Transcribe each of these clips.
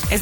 Ez a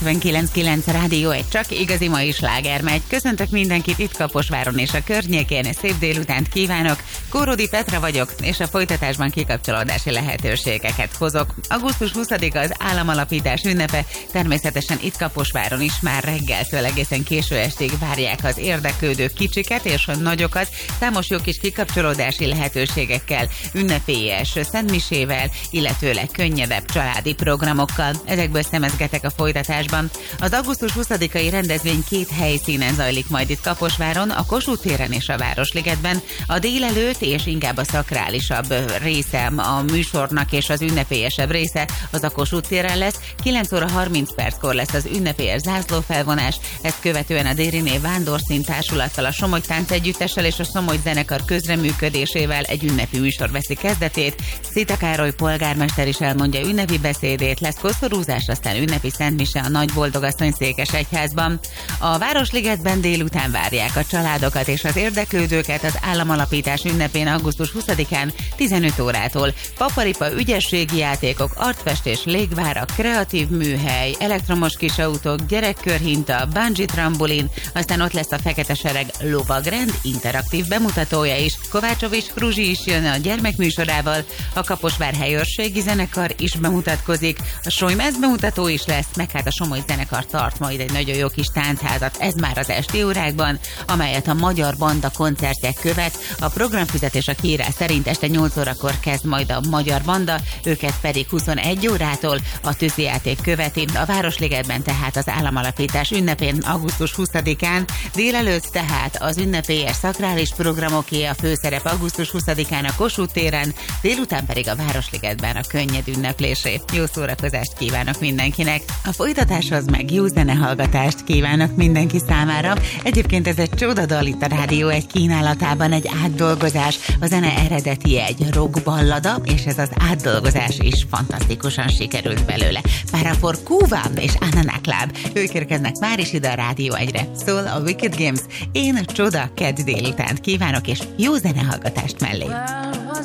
99.9 Rádió egy csak igazi mai sláger megy. Köszöntök mindenkit itt Kaposváron és a környékén. Szép délutánt kívánok. Kórodi Petra vagyok, és a folytatásban kikapcsolódási lehetőségeket hozok. Augusztus 20-a az államalapítás ünnepe. Természetesen itt Kaposváron is már reggeltől egészen késő estig várják az érdeklődő kicsiket és a nagyokat. Számos jó kis kikapcsolódási lehetőségekkel, ünnepélyes szentmisével, illetőleg könnyedebb családi programokkal. Ezekből szemezgetek a folytatásban. Az augusztus 20-ai rendezvény két helyszínen zajlik majd itt Kaposváron, a Kossuth téren és a Városligetben. A délelőtt és inkább a szakrálisabb része a műsornak és az ünnepélyesebb része az a Kossuth téren lesz. 9 óra 30 perckor lesz az ünnepélyes zászlófelvonás, ezt követően a Dériné Vándorszín társulattal, a Somogy Táncegyüttessel és a Somogy zenekar közreműködésével egy ünnepi műsor veszi kezdetét. Szita Károly polgármester is elmondja ünnepi beszédét, lesz koszorúzás, aztán ünnepi szentmise a Nagyboldogasszony Székesegyházban. A Városligetben délután várják a családokat és az érdeklődőket az államalapítás ünnepén augusztus 20-án 15 órától. Paparipa, ügyességi játékok, arcfestés, légvárak, kreatív műhely, elektromos kisautók, gyerekkörhinta, bungee trambolin, aztán ott lesz a Fekete Sereg lovagrend interaktív bemutatója is. Kovácsovics Fruzsi is jön a gyermekműsorával, a Kaposvár helyőrségi zenekar is bemutatkozik, a Solymez bemutató is lesz, meg hát a Somogy zenekar tart majd egy nagyon jó kis táncházat, ez már az esti órákban, amelyet a Magyar Banda koncertje követ. A programfizetés a kiírás szerint este 8 órakor kezd majd a Magyar Banda, őket pedig 21 órától a tűzijáték követi. A Városligetben tehát az államalapítás ünnepén augusztus 20-án, délelőtt tehát az ünnepélyes szakrális programoké a főszerep augusztus 20-án a Kossuth téren, délután pedig a Városligetben a könnyed ünneplésé. Jó szórakozást kívánok mindenkinek! A folytatáshoz meg jó zenehallgatást kívánok mindenki számára. Egyébként ez egy csodadal itt a Rádió egy kínálatában, egy átdolgozás. A zene eredeti egy rock ballada, és ez az átdolgozás is fantasztikusan sikerült belőle. Parafor Kuva és Anna Naklab, ők érkeznek már is ide a Rádió 1-re. Szól a Wicked Games. Én csoda kedd délutánt kívánok, és jó zenehallgatást mellé.